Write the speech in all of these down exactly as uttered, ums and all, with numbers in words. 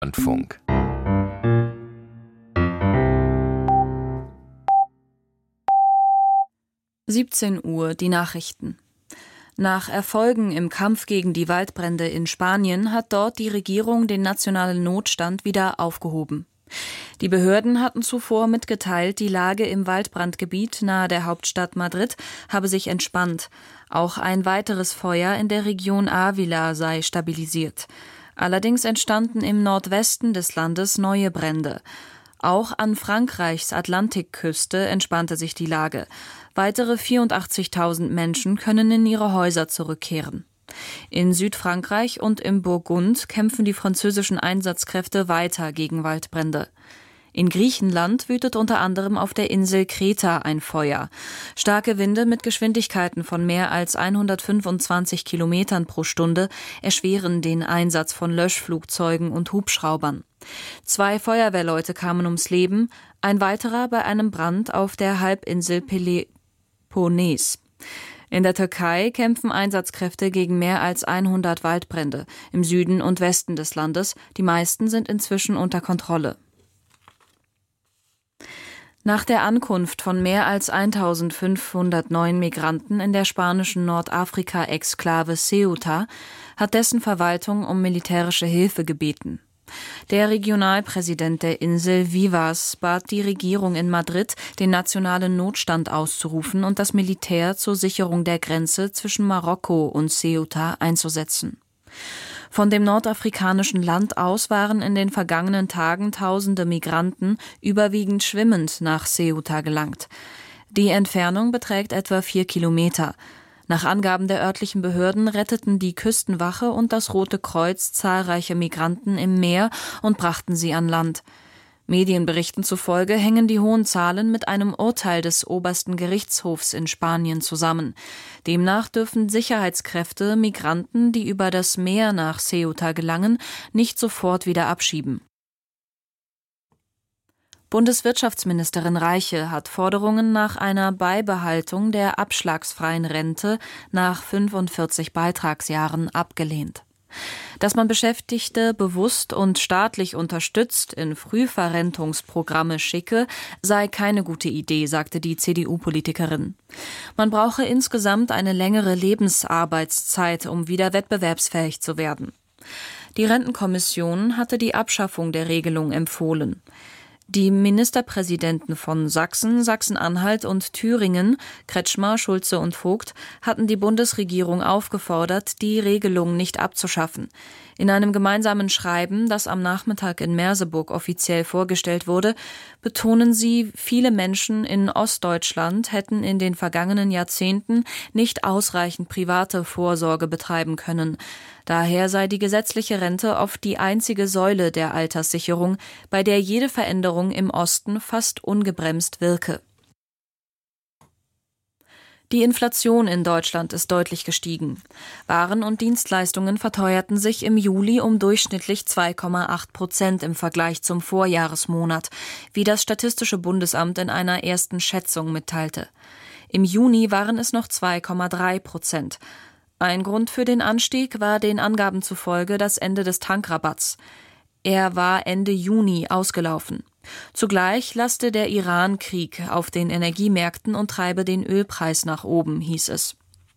Rundfunk. siebzehn Uhr, die Nachrichten. Nach Erfolgen im Kampf gegen die Waldbrände in Spanien hat dort die Regierung den nationalen Notstand wieder aufgehoben. Die Behörden hatten zuvor mitgeteilt, die Lage im Waldbrandgebiet nahe der Hauptstadt Madrid habe sich entspannt. Auch ein weiteres Feuer in der Region Ávila sei stabilisiert. Allerdings entstanden im Nordwesten des Landes neue Brände. Auch an Frankreichs Atlantikküste entspannte sich die Lage. Weitere vierundachtzigtausend Menschen können in ihre Häuser zurückkehren. In Südfrankreich und im Burgund kämpfen die französischen Einsatzkräfte weiter gegen Waldbrände. In Griechenland wütet unter anderem auf der Insel Kreta ein Feuer. Starke Winde mit Geschwindigkeiten von mehr als hundertfünfundzwanzig Kilometern pro Stunde erschweren den Einsatz von Löschflugzeugen und Hubschraubern. Zwei Feuerwehrleute kamen ums Leben, ein weiterer bei einem Brand auf der Halbinsel Peloponnes. In der Türkei kämpfen Einsatzkräfte gegen mehr als hundert Waldbrände im Süden und Westen des Landes. Die meisten sind inzwischen unter Kontrolle. Nach der Ankunft von mehr als eintausendfünfhundert neuen Migranten in der spanischen Nordafrika-Exklave Ceuta hat dessen Verwaltung um militärische Hilfe gebeten. Der Regionalpräsident der Insel Vivas bat die Regierung in Madrid, den nationalen Notstand auszurufen und das Militär zur Sicherung der Grenze zwischen Marokko und Ceuta einzusetzen. Von dem nordafrikanischen Land aus waren in den vergangenen Tagen tausende Migranten überwiegend schwimmend nach Ceuta gelangt. Die Entfernung beträgt etwa vier Kilometer. Nach Angaben der örtlichen Behörden retteten die Küstenwache und das Rote Kreuz zahlreiche Migranten im Meer und brachten sie an Land. Medienberichten zufolge hängen die hohen Zahlen mit einem Urteil des obersten Gerichtshofs in Spanien zusammen. Demnach dürfen Sicherheitskräfte Migranten, die über das Meer nach Ceuta gelangen, nicht sofort wieder abschieben. Bundeswirtschaftsministerin Reiche hat Forderungen nach einer Beibehaltung der abschlagsfreien Rente nach fünfundvierzig Beitragsjahren abgelehnt. Dass man Beschäftigte bewusst und staatlich unterstützt in Frühverrentungsprogramme schicke, sei keine gute Idee, sagte die C D U-Politikerin. Man brauche insgesamt eine längere Lebensarbeitszeit, um wieder wettbewerbsfähig zu werden. Die Rentenkommission hatte die Abschaffung der Regelung empfohlen. Die Ministerpräsidenten von Sachsen, Sachsen-Anhalt und Thüringen, Kretschmer, Schulze und Vogt, hatten die Bundesregierung aufgefordert, die Regelung nicht abzuschaffen. In einem gemeinsamen Schreiben, das am Nachmittag in Merseburg offiziell vorgestellt wurde, betonen sie, viele Menschen in Ostdeutschland hätten in den vergangenen Jahrzehnten nicht ausreichend private Vorsorge betreiben können. Daher sei die gesetzliche Rente oft die einzige Säule der Alterssicherung, bei der jede Veränderung im Osten fast ungebremst wirke. Die Inflation in Deutschland ist deutlich gestiegen. Waren und Dienstleistungen verteuerten sich im Juli um durchschnittlich zwei Komma acht Prozent im Vergleich zum Vorjahresmonat, wie das Statistische Bundesamt in einer ersten Schätzung mitteilte. Im Juni waren es noch zwei Komma drei Prozent. Ein Grund für den Anstieg war den Angaben zufolge das Ende des Tankrabatts. Er war Ende Juni ausgelaufen. Zugleich laste der Iran-Krieg auf den Energiemärkten und treibe den Ölpreis nach oben, hieß es.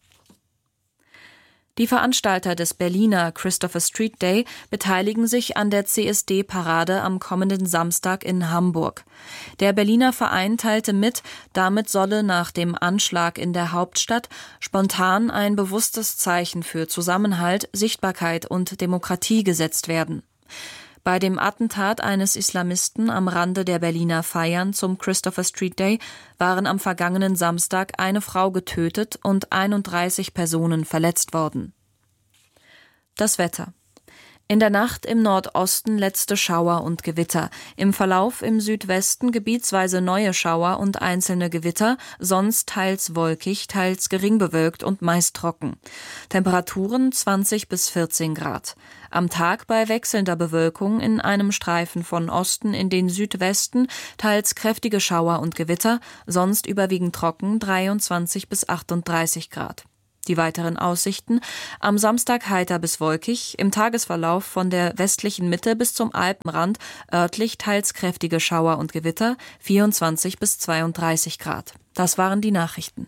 Die Veranstalter des Berliner Christopher Street Day beteiligen sich an der C S D-Parade am kommenden Samstag in Hamburg. Der Berliner Verein teilte mit, damit solle nach dem Anschlag in der Hauptstadt spontan ein bewusstes Zeichen für Zusammenhalt, Sichtbarkeit und Demokratie gesetzt werden. Bei dem Attentat eines Islamisten am Rande der Berliner Feiern zum Christopher Street Day waren am vergangenen Samstag eine Frau getötet und einunddreißig Personen verletzt worden. Das Wetter. In der Nacht im Nordosten letzte Schauer und Gewitter. Im Verlauf im Südwesten gebietsweise neue Schauer und einzelne Gewitter, sonst teils wolkig, teils gering bewölkt und meist trocken. Temperaturen zwanzig bis vierzehn Grad. Am Tag bei wechselnder Bewölkung in einem Streifen von Osten in den Südwesten, teils kräftige Schauer und Gewitter, sonst überwiegend trocken, dreiundzwanzig bis achtunddreißig Grad. Die weiteren Aussichten: am Samstag heiter bis wolkig, im Tagesverlauf von der westlichen Mitte bis zum Alpenrand örtlich teils kräftige Schauer und Gewitter, vierundzwanzig bis zweiunddreißig Grad. Das waren die Nachrichten.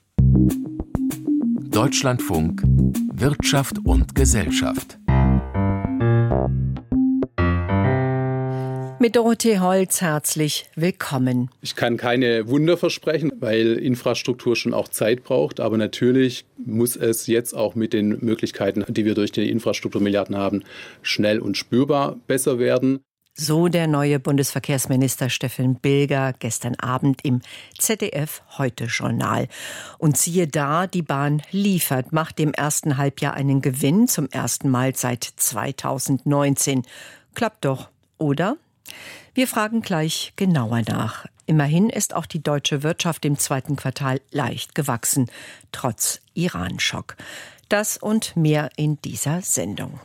Deutschlandfunk Wirtschaft und Gesellschaft. Mit Dorothee Holz herzlich willkommen. Ich kann keine Wunder versprechen, weil Infrastruktur schon auch Zeit braucht. Aber natürlich muss es jetzt auch mit den Möglichkeiten, die wir durch die Infrastrukturmilliarden haben, schnell und spürbar besser werden. So der neue Bundesverkehrsminister Steffen Bilger gestern Abend im Z D F-Heute-Journal. Und siehe da, die Bahn liefert, macht im ersten Halbjahr einen Gewinn, zum ersten Mal seit zweitausendneunzehn. Klappt doch, oder? Wir fragen gleich genauer nach. Immerhin ist auch die deutsche Wirtschaft im zweiten Quartal leicht gewachsen, trotz Iran-Schock. Das und mehr in dieser Sendung.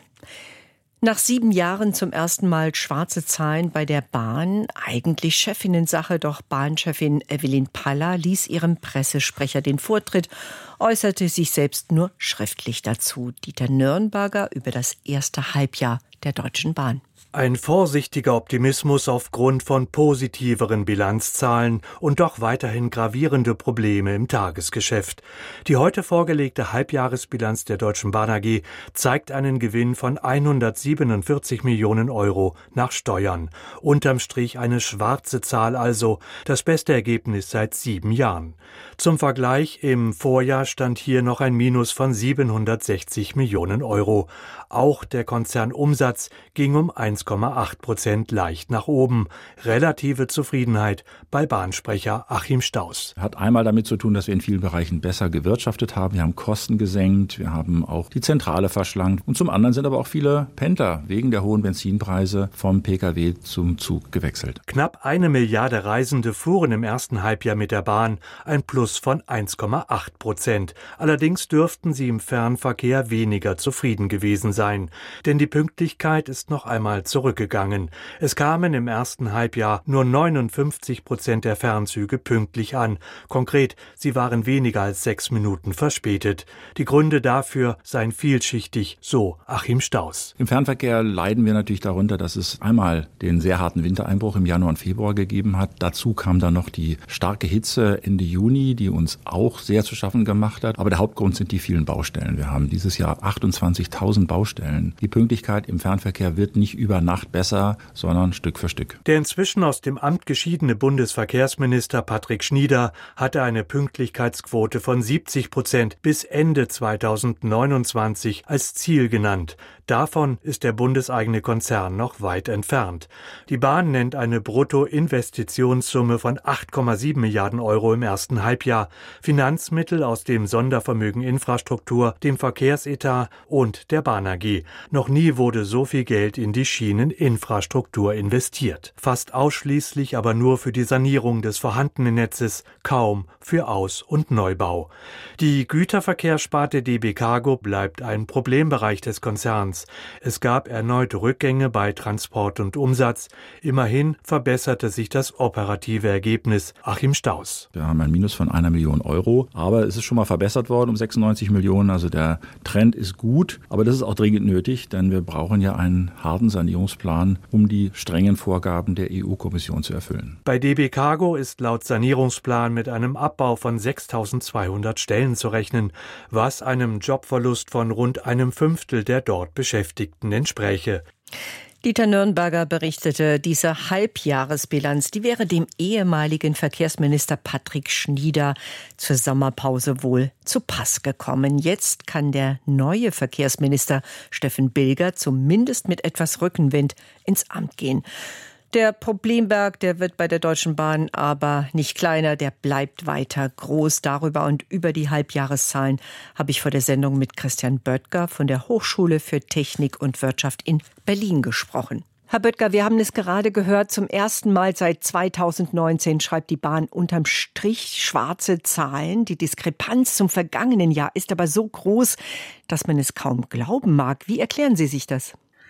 Nach sieben Jahren zum ersten Mal schwarze Zahlen bei der Bahn. Eigentlich Chefinnensache, doch Bahnchefin Evelyn Paller ließ ihrem Pressesprecher den Vortritt, äußerte sich selbst nur schriftlich dazu. Dieter Nürnberger über das erste Halbjahr der Deutschen Bahn. Ein vorsichtiger Optimismus aufgrund von positiveren Bilanzzahlen und doch weiterhin gravierende Probleme im Tagesgeschäft. Die heute vorgelegte Halbjahresbilanz der Deutschen Bahn A G zeigt einen Gewinn von hundertsiebenundvierzig Millionen Euro nach Steuern. Unterm Strich eine schwarze Zahl also, das beste Ergebnis seit sieben Jahren. Zum Vergleich, im Vorjahr stand hier noch ein Minus von siebenhundertsechzig Millionen Euro. Auch der Konzernumsatz ging um eins Komma acht Prozent leicht nach oben. Relative Zufriedenheit bei Bahnsprecher Achim Stauß. Hat einmal damit zu tun, dass wir in vielen Bereichen besser gewirtschaftet haben. Wir haben Kosten gesenkt, wir haben auch die Zentrale verschlankt. Und zum anderen sind aber auch viele Pendler wegen der hohen Benzinpreise vom Pkw zum Zug gewechselt. Knapp eine Milliarde Reisende fuhren im ersten Halbjahr mit der Bahn, ein Plus von eins Komma acht Prozent. Allerdings dürften sie im Fernverkehr weniger zufrieden gewesen sein. Denn die Pünktlichkeit ist noch einmal zurückgegangen. Es kamen im ersten Halbjahr nur neunundfünfzig Prozent der Fernzüge pünktlich an. Konkret, sie waren weniger als sechs Minuten verspätet. Die Gründe dafür seien vielschichtig, so Achim Stauß. Im Fernverkehr leiden wir natürlich darunter, dass es einmal den sehr harten Wintereinbruch im Januar und Februar gegeben hat. Dazu kam dann noch die starke Hitze Ende Juni, die uns auch sehr zu schaffen gemacht hat. Aber der Hauptgrund sind die vielen Baustellen. Wir haben dieses Jahr achtundzwanzigtausend Baustellen. Die Pünktlichkeit im Fernverkehr wird nicht über Nacht besser, sondern Stück für Stück. Der inzwischen aus dem Amt geschiedene Bundesverkehrsminister Patrick Schnieder hatte eine Pünktlichkeitsquote von siebzig Prozent bis Ende zweitausendneunundzwanzig als Ziel genannt. Davon ist der bundeseigene Konzern noch weit entfernt. Die Bahn nennt eine Bruttoinvestitionssumme von acht Komma sieben Milliarden Euro im ersten Halbjahr. Finanzmittel aus dem Sondervermögen Infrastruktur, dem Verkehrsetat und der Bahn A G. Noch nie wurde so viel Geld in die Schieneninfrastruktur investiert. Fast ausschließlich aber nur für die Sanierung des vorhandenen Netzes, kaum für Aus- und Neubau. Die Güterverkehrssparte D B Cargo bleibt ein Problembereich des Konzerns. Es gab erneut Rückgänge bei Transport und Umsatz. Immerhin verbesserte sich das operative Ergebnis. Achim Stauß. Wir haben ein Minus von einer Million Euro, aber es ist schon mal verbessert worden um sechsundneunzig Millionen. Also der Trend ist gut, aber das ist auch dringend nötig, denn wir brauchen ja einen harten Sanierungsplan, um die strengen Vorgaben der E U-Kommission zu erfüllen. Bei D B Cargo ist laut Sanierungsplan mit einem Abbau von sechstausendzweihundert Stellen zu rechnen, was einem Jobverlust von rund einem Fünftel der dort Beschäftigten entspräche. Dieter Nürnberger berichtete, diese Halbjahresbilanz, die wäre dem ehemaligen Verkehrsminister Patrick Schnieder zur Sommerpause wohl zu Pass gekommen. Jetzt kann der neue Verkehrsminister Steffen Bilger zumindest mit etwas Rückenwind ins Amt gehen. Der Problemberg, der wird bei der Deutschen Bahn aber nicht kleiner, der bleibt weiter groß. Darüber und über die Halbjahreszahlen habe ich vor der Sendung mit Christian Böttger von der Hochschule für Technik und Wirtschaft in Berlin gesprochen. Herr Böttger, wir haben es gerade gehört, zum ersten Mal seit zweitausendneunzehn schreibt die Bahn unterm Strich schwarze Zahlen. Die Diskrepanz zum vergangenen Jahr ist aber so groß, dass man es kaum glauben mag. Wie erklären Sie sich das?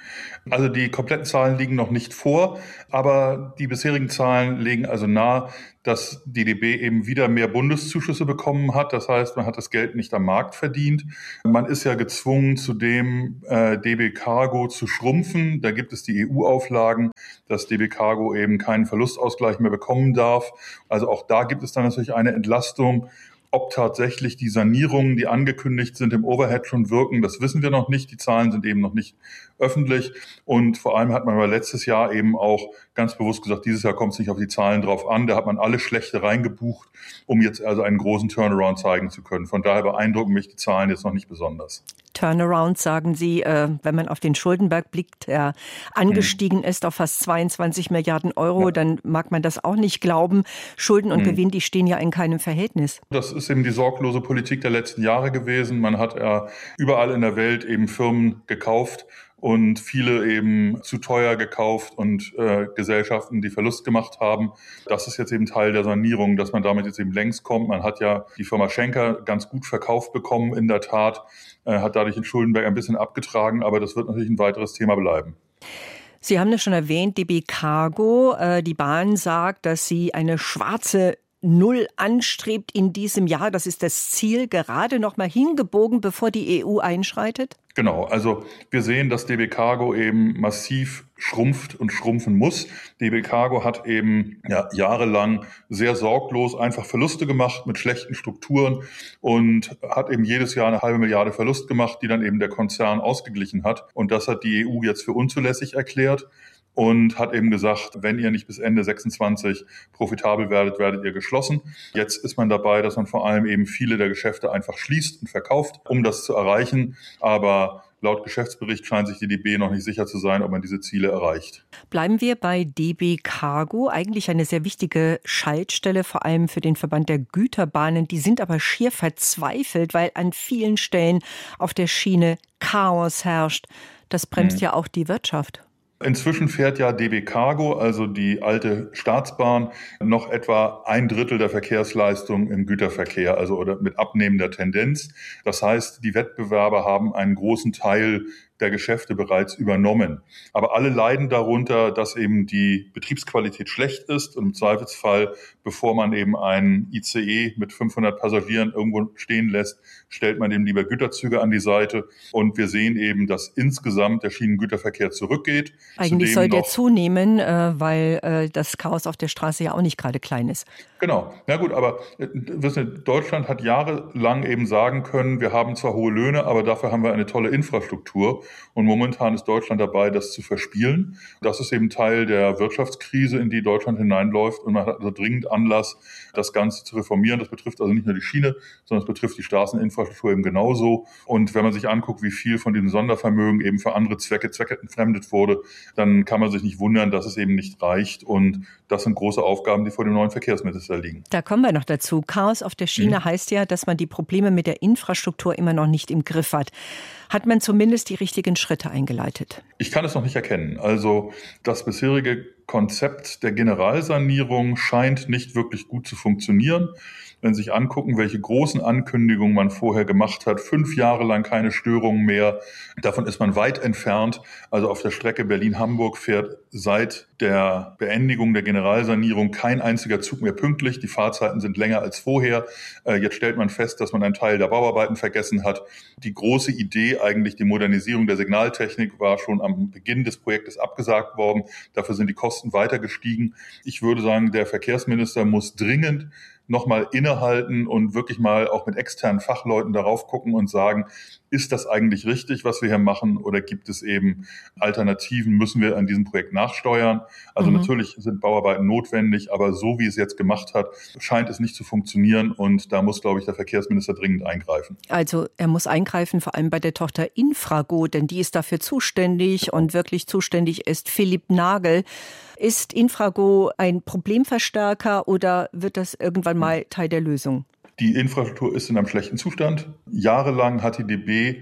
Also die kompletten Zahlen liegen noch nicht vor, aber die bisherigen Zahlen legen also nahe, dass die D B eben wieder mehr Bundeszuschüsse bekommen hat. Das heißt, man hat das Geld nicht am Markt verdient. Man ist ja gezwungen, zudem äh, D B Cargo zu schrumpfen. Da gibt es die E U-Auflagen, dass D B Cargo eben keinen Verlustausgleich mehr bekommen darf. Also auch da gibt es dann natürlich eine Entlastung. Ob tatsächlich die Sanierungen, die angekündigt sind, im Overhead schon wirken, das wissen wir noch nicht. Die Zahlen sind eben noch nicht öffentlich. Und vor allem hat man aber letztes Jahr eben auch ganz bewusst gesagt, dieses Jahr kommt es nicht auf die Zahlen drauf an. Da hat man alle Schlechte reingebucht, um jetzt also einen großen Turnaround zeigen zu können. Von daher beeindrucken mich die Zahlen jetzt noch nicht besonders. Turnaround, sagen Sie, äh, wenn man auf den Schuldenberg blickt, der angestiegen hm. ist auf fast zweiundzwanzig Milliarden Euro, ja. dann mag man das auch nicht glauben. Schulden und hm. Gewinn, die stehen ja in keinem Verhältnis. Das ist eben die sorglose Politik der letzten Jahre gewesen. Man hat ja überall in der Welt eben Firmen gekauft und viele eben zu teuer gekauft und äh, Gesellschaften, die Verlust gemacht haben. Das ist jetzt eben Teil der Sanierung, dass man damit jetzt eben längst kommt. Man hat ja die Firma Schenker ganz gut verkauft bekommen, in der Tat, äh, hat dadurch den Schuldenberg ein bisschen abgetragen, aber das wird natürlich ein weiteres Thema bleiben. Sie haben das schon erwähnt, D B Cargo. Äh, die Bahn sagt, dass sie eine schwarze Null anstrebt in diesem Jahr. Das ist das Ziel, gerade noch mal hingebogen, bevor die E U einschreitet? Genau, also wir sehen, dass D B Cargo eben massiv schrumpft und schrumpfen muss. D B Cargo hat eben ja, jahrelang sehr sorglos einfach Verluste gemacht mit schlechten Strukturen und hat eben jedes Jahr eine halbe Milliarde Verlust gemacht, die dann eben der Konzern ausgeglichen hat. Und das hat die E U jetzt für unzulässig erklärt. Und hat eben gesagt, wenn ihr nicht bis Ende sechsundzwanzig profitabel werdet, werdet ihr geschlossen. Jetzt ist man dabei, dass man vor allem eben viele der Geschäfte einfach schließt und verkauft, um das zu erreichen. Aber laut Geschäftsbericht scheint sich die D B noch nicht sicher zu sein, ob man diese Ziele erreicht. Bleiben wir bei D B Cargo, eigentlich eine sehr wichtige Schaltstelle, vor allem für den Verband der Güterbahnen. Die sind aber schier verzweifelt, weil an vielen Stellen auf der Schiene Chaos herrscht. Das bremst hm. ja auch die Wirtschaft. Inzwischen fährt ja D B Cargo, also die alte Staatsbahn, noch etwa ein Drittel der Verkehrsleistung im Güterverkehr, also oder mit abnehmender Tendenz. Das heißt, die Wettbewerber haben einen großen Teil der Geschäfte bereits übernommen. Aber alle leiden darunter, dass eben die Betriebsqualität schlecht ist und im Zweifelsfall, bevor man eben einen I C E mit fünfhundert Passagieren irgendwo stehen lässt, stellt man dem lieber Güterzüge an die Seite. Und wir sehen eben, dass insgesamt der Schienengüterverkehr zurückgeht. Eigentlich soll der zunehmen, weil das Chaos auf der Straße ja auch nicht gerade klein ist. Genau. Na gut, aber wissen Sie, Deutschland hat jahrelang eben sagen können, wir haben zwar hohe Löhne, aber dafür haben wir eine tolle Infrastruktur. Und momentan ist Deutschland dabei, das zu verspielen. Das ist eben Teil der Wirtschaftskrise, in die Deutschland hineinläuft. Und man hat also dringend Anlass, das Ganze zu reformieren. Das betrifft also nicht nur die Schiene, sondern es betrifft die Straßeninfrastruktur eben genauso. Und wenn man sich anguckt, wie viel von diesem Sondervermögen eben für andere Zwecke zweckentfremdet wurde, dann kann man sich nicht wundern, dass es eben nicht reicht. Und das sind große Aufgaben, die vor dem neuen Verkehrsminister liegen. Da kommen wir noch dazu. Chaos auf der Schiene mhm. heißt ja, dass man die Probleme mit der Infrastruktur immer noch nicht im Griff hat. Hat man zumindest die richtigen Schritte eingeleitet? Ich kann es noch nicht erkennen. Also das bisherige Konzept der Generalsanierung scheint nicht wirklich gut zu funktionieren. Wenn Sie sich angucken, welche großen Ankündigungen man vorher gemacht hat, fünf Jahre lang keine Störungen mehr, davon ist man weit entfernt. Also auf der Strecke Berlin-Hamburg fährt seit der Beendigung der Generalsanierung kein einziger Zug mehr pünktlich. Die Fahrzeiten sind länger als vorher. Jetzt stellt man fest, dass man einen Teil der Bauarbeiten vergessen hat. Die große Idee, eigentlich die Modernisierung der Signaltechnik, war schon am Beginn des Projektes abgesagt worden. Dafür sind die Kosten weiter gestiegen. Ich würde sagen, der Verkehrsminister muss dringend nochmal innehalten und wirklich mal auch mit externen Fachleuten darauf gucken und sagen, ist das eigentlich richtig, was wir hier machen, oder gibt es eben Alternativen, müssen wir an diesem Projekt nachsteuern? Also mhm. natürlich sind Bauarbeiten notwendig, aber so wie es jetzt gemacht hat, scheint es nicht zu funktionieren und da muss, glaube ich, der Verkehrsminister dringend eingreifen. Also er muss eingreifen, vor allem bei der Tochter Infrago, denn die ist dafür zuständig und wirklich zuständig ist Philipp Nagel. Ist Infrago ein Problemverstärker oder wird das irgendwann mal Teil der Lösung? Die Infrastruktur ist in einem schlechten Zustand. Jahrelang hat die D B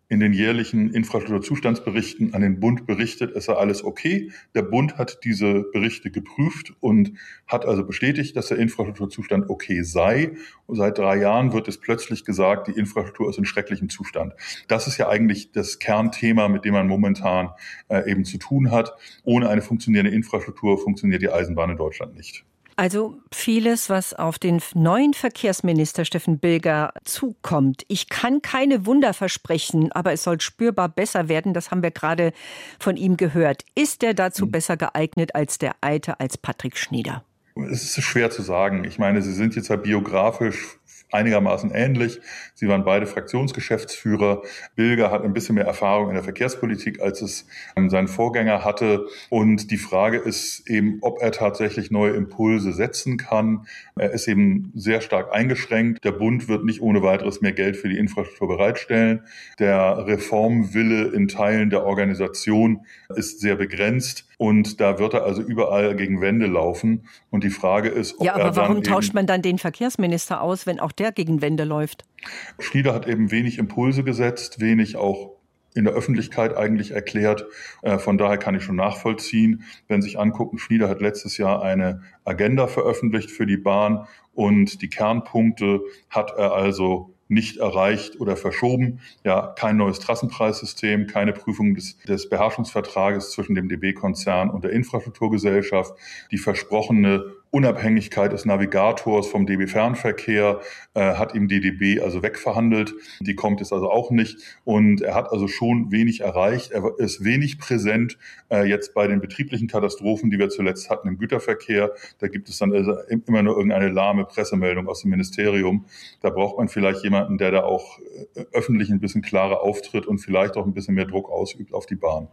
in den jährlichen Infrastrukturzustandsberichten an den Bund berichtet, es sei alles okay. Der Bund hat diese Berichte geprüft und hat also bestätigt, dass der Infrastrukturzustand okay sei. Und seit drei Jahren wird es plötzlich gesagt, die Infrastruktur ist in schrecklichem Zustand. Das ist ja eigentlich das Kernthema, mit dem man momentan äh, eben zu tun hat. Ohne eine funktionierende Infrastruktur funktioniert die Eisenbahn in Deutschland nicht. Also vieles, was auf den neuen Verkehrsminister Steffen Bilger zukommt. Ich kann keine Wunder versprechen, aber es soll spürbar besser werden. Das haben wir gerade von ihm gehört. Ist er dazu mhm. besser geeignet als der Alte, als Patrick Schnieder? Es ist schwer zu sagen. Ich meine, Sie sind jetzt ja biografisch einigermaßen ähnlich. Sie waren beide Fraktionsgeschäftsführer. Bilger hat ein bisschen mehr Erfahrung in der Verkehrspolitik, als es sein Vorgänger hatte. Und die Frage ist eben, ob er tatsächlich neue Impulse setzen kann. Er ist eben sehr stark eingeschränkt. Der Bund wird nicht ohne weiteres mehr Geld für die Infrastruktur bereitstellen. Der Reformwille in Teilen der Organisation ist sehr begrenzt. Und da wird er also überall gegen Wände laufen. Und die Frage ist, ob ja, aber er dann warum tauscht man dann den Verkehrsminister aus, wenn auch der gegen Wände läuft? Schnieder hat eben wenig Impulse gesetzt, wenig auch in der Öffentlichkeit eigentlich erklärt. Von daher kann ich schon nachvollziehen, wenn Sie sich angucken, Schnieder hat letztes Jahr eine Agenda veröffentlicht für die Bahn und die Kernpunkte hat er also nicht erreicht oder verschoben. Ja, kein neues Trassenpreissystem, keine Prüfung des, des Beherrschungsvertrages zwischen dem D B-Konzern und der Infrastrukturgesellschaft, die versprochene Unabhängigkeit des Navigators vom D B-Fernverkehr äh, hat ihm die D B also wegverhandelt. Die kommt jetzt also auch nicht. Und er hat also schon wenig erreicht. Er ist wenig präsent äh, jetzt bei den betrieblichen Katastrophen, die wir zuletzt hatten im Güterverkehr. Da gibt es dann also immer nur irgendeine lahme Pressemeldung aus dem Ministerium. Da braucht man vielleicht jemanden, der da auch äh, öffentlich ein bisschen klarer auftritt und vielleicht auch ein bisschen mehr Druck ausübt auf die Bahn.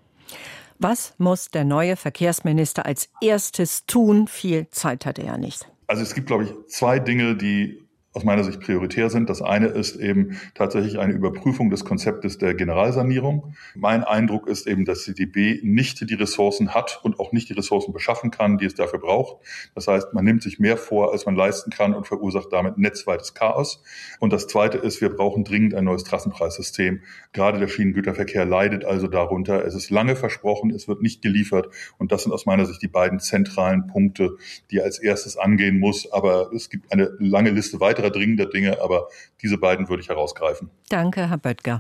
Was muss der neue Verkehrsminister als erstes tun? Viel Zeit hat er ja nicht. Also es gibt, glaube ich, zwei Dinge, die aus meiner Sicht prioritär sind. Das eine ist eben tatsächlich eine Überprüfung des Konzeptes der Generalsanierung. Mein Eindruck ist eben, dass die D B nicht die Ressourcen hat und auch nicht die Ressourcen beschaffen kann, die es dafür braucht. Das heißt, man nimmt sich mehr vor, als man leisten kann und verursacht damit netzweites Chaos. Und das zweite ist, wir brauchen dringend ein neues Trassenpreissystem. Gerade der Schienengüterverkehr leidet also darunter. Es ist lange versprochen, es wird nicht geliefert. Und das sind aus meiner Sicht die beiden zentralen Punkte, die er als erstes angehen muss. Aber es gibt eine lange Liste weiterer dringender Dinge, aber diese beiden würde ich herausgreifen. Danke, Herr Böttger.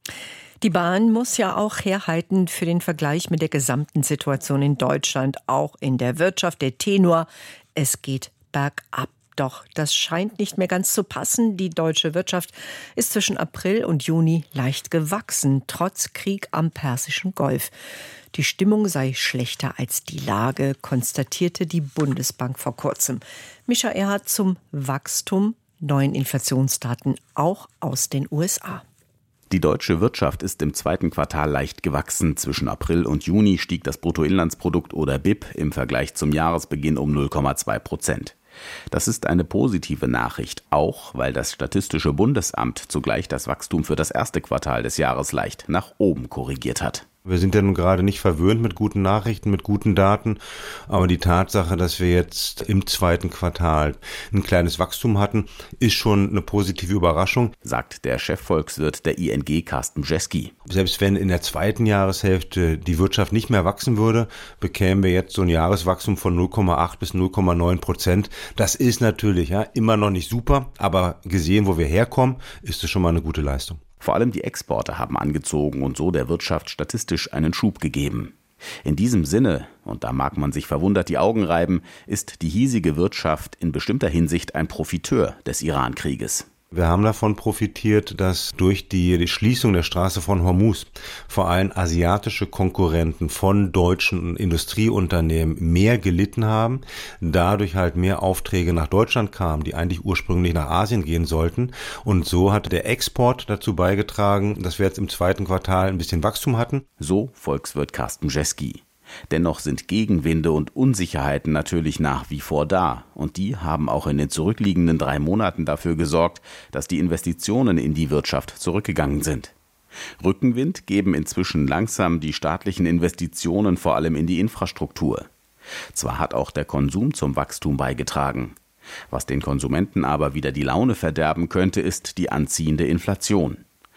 Die Bahn muss ja auch herhalten für den Vergleich mit der gesamten Situation in Deutschland, auch in der Wirtschaft. Der Tenor, es geht bergab. Doch das scheint nicht mehr ganz zu passen. Die deutsche Wirtschaft ist zwischen April und Juni leicht gewachsen, trotz Krieg am Persischen Golf. Die Stimmung sei schlechter als die Lage, konstatierte die Bundesbank vor kurzem. Mischa Erhardt zum Wachstum, neuen Inflationsdaten auch aus den U S A. Die deutsche Wirtschaft ist im zweiten Quartal leicht gewachsen. Zwischen April und Juni stieg das Bruttoinlandsprodukt oder B I P im Vergleich zum Jahresbeginn um null Komma zwei Prozent. Das ist eine positive Nachricht, auch weil das Statistische Bundesamt zugleich das Wachstum für das erste Quartal des Jahres leicht nach oben korrigiert hat. Wir sind ja nun gerade nicht verwöhnt mit guten Nachrichten, mit guten Daten, aber die Tatsache, dass wir jetzt im zweiten Quartal ein kleines Wachstum hatten, ist schon eine positive Überraschung, sagt der Chefvolkswirt der I N G, Carsten Bjeski. Selbst wenn in der zweiten Jahreshälfte die Wirtschaft nicht mehr wachsen würde, bekämen wir jetzt so ein Jahreswachstum von null Komma acht bis null Komma neun Prozent. Das ist natürlich ja immer noch nicht super, aber gesehen, wo wir herkommen, ist es schon mal eine gute Leistung. Vor allem die Exporte haben angezogen und so der Wirtschaft statistisch einen Schub gegeben. In diesem Sinne, und da mag man sich verwundert die Augen reiben, ist die hiesige Wirtschaft in bestimmter Hinsicht ein Profiteur des Iran-Krieges. Wir haben davon profitiert, dass durch die, die Schließung der Straße von Hormuz vor allem asiatische Konkurrenten von deutschen Industrieunternehmen mehr gelitten haben, dadurch halt mehr Aufträge nach Deutschland kamen, die eigentlich ursprünglich nach Asien gehen sollten. Und so hat der Export dazu beigetragen, dass wir jetzt im zweiten Quartal ein bisschen Wachstum hatten. So Volkswirt Carsten Bjeski. Dennoch sind Gegenwinde und Unsicherheiten natürlich nach wie vor da. Und die haben auch in den zurückliegenden drei Monaten dafür gesorgt, dass die Investitionen in die Wirtschaft zurückgegangen sind. Rückenwind geben inzwischen langsam die staatlichen Investitionen vor allem in die Infrastruktur. Zwar hat auch der Konsum zum Wachstum beigetragen. Was den Konsumenten aber wieder die Laune verderben könnte, ist die anziehende Inflation.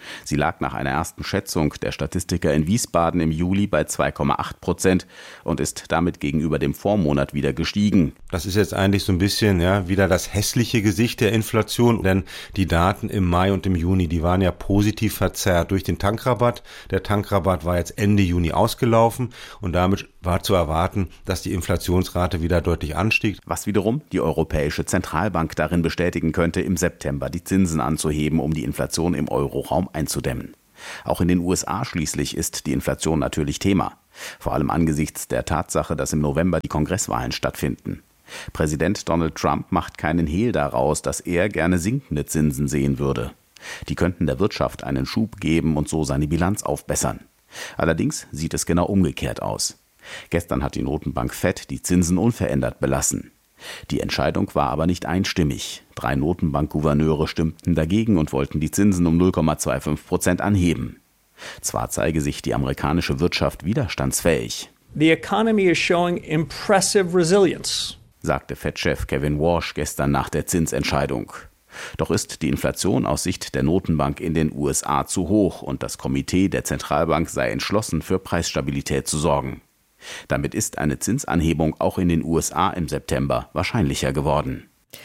Sie lag nach einer ersten Schätzung der Statistiker in Wiesbaden im Juli bei zwei Komma acht Prozent und ist damit gegenüber dem Vormonat wieder gestiegen. Das ist jetzt eigentlich so ein bisschen ja wieder das hässliche Gesicht der Inflation, denn die Daten im Mai und im Juni, die waren ja positiv verzerrt durch den Tankrabatt. Der Tankrabatt war jetzt Ende Juni ausgelaufen und damit war zu erwarten, dass die Inflationsrate wieder deutlich anstieg. Was wiederum die Europäische Zentralbank darin bestätigen könnte, im September die Zinsen anzuheben, um die Inflation im Euroraum einzudämmen. Auch in den U S A schließlich ist die Inflation natürlich Thema. Vor allem angesichts der Tatsache, dass im November die Kongresswahlen stattfinden. Präsident Donald Trump macht keinen Hehl daraus, dass er gerne sinkende Zinsen sehen würde. Die könnten der Wirtschaft einen Schub geben und so seine Bilanz aufbessern. Allerdings sieht es genau umgekehrt aus. Gestern hat die Notenbank Fed die Zinsen unverändert belassen. Die Entscheidung war aber nicht einstimmig. Drei Notenbankgouverneure stimmten dagegen und wollten die Zinsen um null Komma fünfundzwanzig Prozent anheben. Zwar zeige sich die amerikanische Wirtschaft widerstandsfähig. The economy is showing impressive resilience, sagte Fed-Chef Kevin Warsh gestern nach der Zinsentscheidung. Doch ist die Inflation aus Sicht der Notenbank in den U S A zu hoch und das Komitee der Zentralbank sei entschlossen, für Preisstabilität zu sorgen. Damit ist eine Zinsanhebung auch in den U S A im September wahrscheinlicher geworden.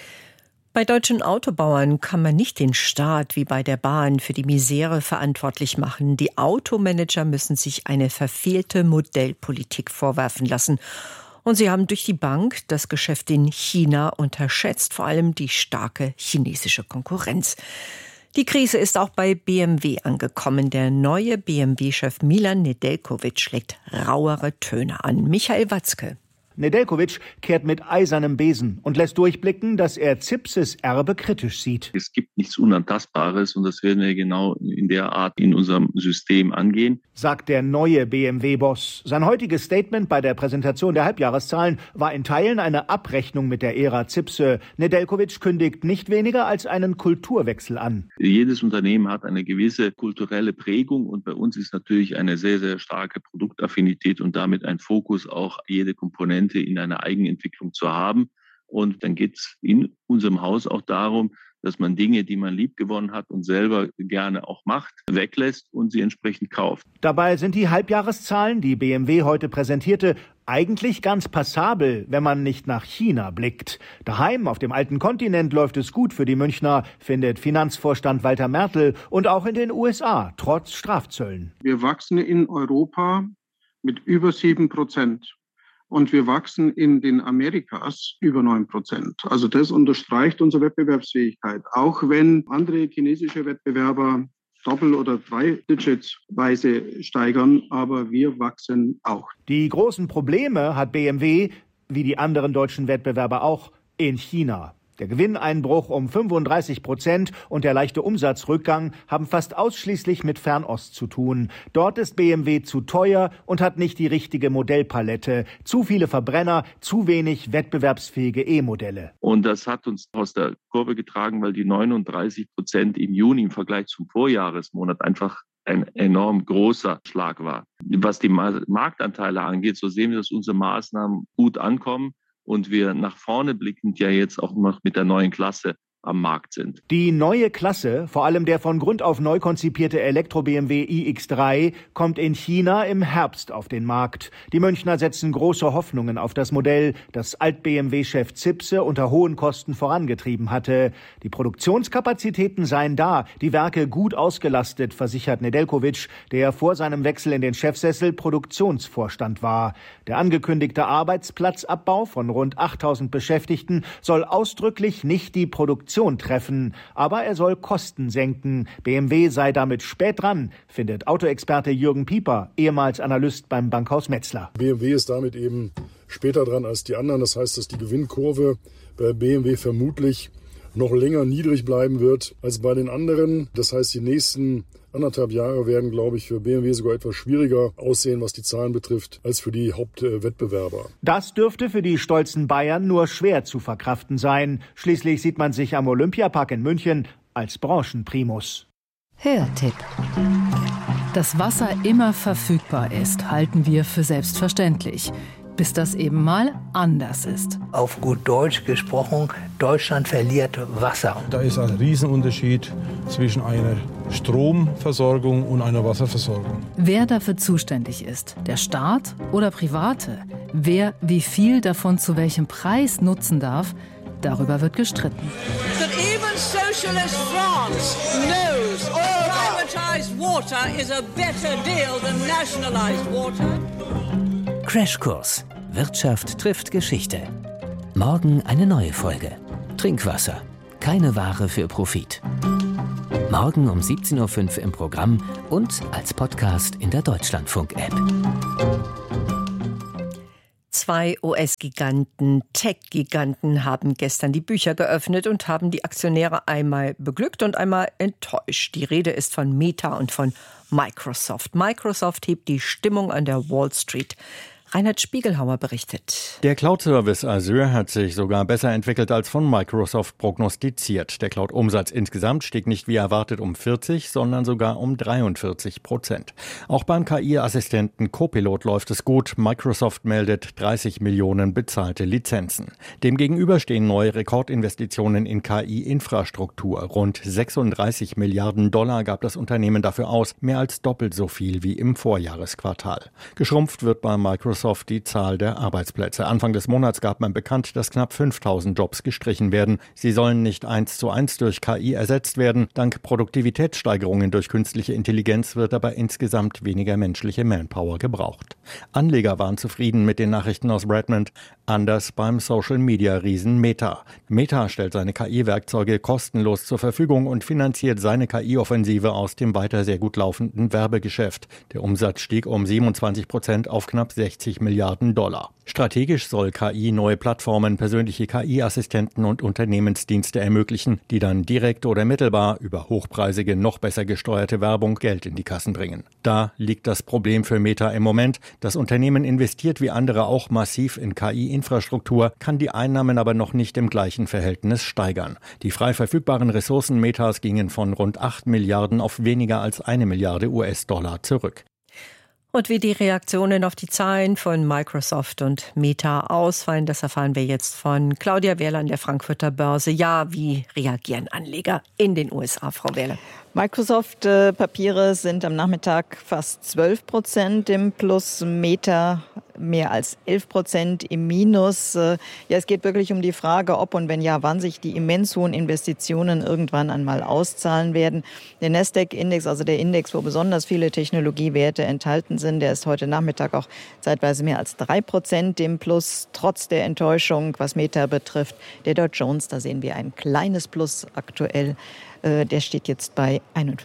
Bei deutschen Autobauern kann man nicht den Staat wie bei der Bahn für die Misere verantwortlich machen. Die Automanager müssen sich eine verfehlte Modellpolitik vorwerfen lassen. Und sie haben durch die Bank das Geschäft in China unterschätzt, vor allem die starke chinesische Konkurrenz. Die Krise ist auch bei B M W angekommen. Der neue B M W-Chef Milan Nedeljković schlägt rauere Töne an. Michael Watzke. Nedeljković kehrt mit eisernem Besen und lässt durchblicken, dass er Zipses Erbe kritisch sieht. Es gibt nichts Unantastbares und das werden wir genau in der Art in unserem System angehen, sagt der neue B M W-Boss. Sein heutiges Statement bei der Präsentation der Halbjahreszahlen war in Teilen eine Abrechnung mit der Ära Zipse. Nedeljković kündigt nicht weniger als einen Kulturwechsel an. Jedes Unternehmen hat eine gewisse kulturelle Prägung und bei uns ist natürlich eine sehr, sehr starke Produktaffinität und damit ein Fokus, auch jede Komponente in einer Eigenentwicklung zu haben. Und dann geht es in unserem Haus auch darum, dass man Dinge, die man liebgewonnen hat und selber gerne auch macht, weglässt und sie entsprechend kauft. Dabei sind die Halbjahreszahlen, die B M W heute präsentierte, eigentlich ganz passabel, wenn man nicht nach China blickt. Daheim auf dem alten Kontinent läuft es gut für die Münchner, findet Finanzvorstand Walter Mertl, und auch in den U S A, trotz Strafzöllen. Wir wachsen in Europa mit über sieben Prozent. Und wir wachsen in den Amerikas über neun Prozent. Also das unterstreicht unsere Wettbewerbsfähigkeit. Auch wenn andere chinesische Wettbewerber doppel- oder dreidigitsweise steigern, aber wir wachsen auch. Die großen Probleme hat B M W, wie die anderen deutschen Wettbewerber auch, in China. Der Gewinneinbruch um fünfunddreißig Prozent und der leichte Umsatzrückgang haben fast ausschließlich mit Fernost zu tun. Dort ist B M W zu teuer und hat nicht die richtige Modellpalette. Zu viele Verbrenner, zu wenig wettbewerbsfähige E-Modelle. Und das hat uns aus der Kurve getragen, weil die neununddreißig Prozent im Juni im Vergleich zum Vorjahresmonat einfach ein enorm großer Schlag war. Was die Marktanteile angeht, so sehen wir, dass unsere Maßnahmen gut ankommen. Und wir nach vorne blickend ja jetzt auch noch mit der neuen Klasse am Markt sind. Die neue Klasse, vor allem der von Grund auf neu konzipierte Elektro-B M W i X drei, kommt in China im Herbst auf den Markt. Die Münchner setzen große Hoffnungen auf das Modell, das Alt-B M W-Chef Zipse unter hohen Kosten vorangetrieben hatte. Die Produktionskapazitäten seien da, die Werke gut ausgelastet, versichert Nedeljković, der vor seinem Wechsel in den Chefsessel Produktionsvorstand war. Der angekündigte Arbeitsplatzabbau von rund achttausend Beschäftigten soll ausdrücklich nicht die Produktion treffen, aber er soll Kosten senken. B M W sei damit spät dran, findet Autoexperte Jürgen Pieper, ehemals Analyst beim Bankhaus Metzler. B M W ist damit eben später dran als die anderen. Das heißt, dass die Gewinnkurve bei B M W vermutlich noch länger niedrig bleiben wird als bei den anderen. Das heißt, die nächsten anderthalb Jahre werden, glaube ich, für B M W sogar etwas schwieriger aussehen, was die Zahlen betrifft, als für die Hauptwettbewerber. Das dürfte für die stolzen Bayern nur schwer zu verkraften sein. Schließlich sieht man sich am Olympiapark in München als Branchenprimus. Hörtipp. Dass Wasser immer verfügbar ist, halten wir für selbstverständlich. Bis das eben mal anders ist. Auf gut Deutsch gesprochen, Deutschland verliert Wasser. Da ist ein Riesenunterschied zwischen einer Stromversorgung und einer Wasserversorgung. Wer dafür zuständig ist, der Staat oder Private? Wer wie viel davon zu welchem Preis nutzen darf, darüber wird gestritten. That even socialist France knows privatized water is a better deal than nationalized water. Crashkurs. Wirtschaft trifft Geschichte. Morgen eine neue Folge. Trinkwasser. Keine Ware für Profit. Morgen um siebzehn Uhr fünf im Programm und als Podcast in der Deutschlandfunk-App. Zwei U S-Giganten, Tech-Giganten haben gestern die Bücher geöffnet und haben die Aktionäre einmal beglückt und einmal enttäuscht. Die Rede ist von Meta und von Microsoft. Microsoft hebt die Stimmung an der Wall Street. Reinhard Spiegelhauer berichtet. Der Cloud-Service Azure hat sich sogar besser entwickelt als von Microsoft prognostiziert. Der Cloud-Umsatz insgesamt stieg nicht wie erwartet um vierzig, sondern sogar um dreiundvierzig Prozent. Auch beim K I-Assistenten Copilot läuft es gut. Microsoft meldet dreißig Millionen bezahlte Lizenzen. Demgegenüber stehen neue Rekordinvestitionen in K I-Infrastruktur. Rund sechsunddreißig Milliarden Dollar gab das Unternehmen dafür aus, mehr als doppelt so viel wie im Vorjahresquartal. Geschrumpft wird bei Microsoft die Zahl der Arbeitsplätze. Anfang des Monats gab man bekannt, dass knapp fünftausend Jobs gestrichen werden. Sie sollen nicht eins zu eins durch K I ersetzt werden. Dank Produktivitätssteigerungen durch künstliche Intelligenz wird aber insgesamt weniger menschliche Manpower gebraucht. Anleger waren zufrieden mit den Nachrichten aus Redmond. Anders beim Social-Media-Riesen Meta. Meta stellt seine K I-Werkzeuge kostenlos zur Verfügung und finanziert seine K I-Offensive aus dem weiter sehr gut laufenden Werbegeschäft. Der Umsatz stieg um siebenundzwanzig Prozent auf knapp sechzig Milliarden Dollar. Strategisch soll K I neue Plattformen, persönliche K I-Assistenten und Unternehmensdienste ermöglichen, die dann direkt oder mittelbar über hochpreisige, noch besser gesteuerte Werbung Geld in die Kassen bringen. Da liegt das Problem für Meta im Moment. Das Unternehmen investiert wie andere auch massiv in K I-Infrastruktur, kann die Einnahmen aber noch nicht im gleichen Verhältnis steigern. Die frei verfügbaren Ressourcen Metas gingen von rund acht Milliarden auf weniger als eine Milliarde U S-Dollar zurück. Und wie die Reaktionen auf die Zahlen von Microsoft und Meta ausfallen, das erfahren wir jetzt von Claudia Wehrle an der Frankfurter Börse. Ja, wie reagieren Anleger in den U S A, Frau Wehrle? Microsoft-Papiere sind am Nachmittag fast zwölf Prozent im Plus, Meta mehr als elf Prozent im Minus. Ja, es geht wirklich um die Frage, ob und wenn ja, wann sich die immens hohen Investitionen irgendwann einmal auszahlen werden. Der Nasdaq-Index, also der Index, wo besonders viele Technologiewerte enthalten sind, der ist heute Nachmittag auch zeitweise mehr als drei Prozent im Plus, trotz der Enttäuschung, was Meta betrifft. Der Dow Jones, da sehen wir ein kleines Plus aktuell. Der steht jetzt bei